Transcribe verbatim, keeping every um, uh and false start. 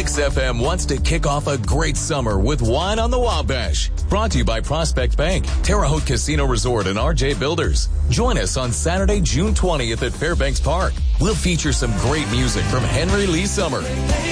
Kicks F M wants to kick off a great summer with Wine on the Wabash. Brought to you by Prospect Bank, Terre Haute Casino Resort, and R J Builders. Join us on Saturday, June twentieth at Fairbanks Park. We'll feature some great music from Henry Lee Summer,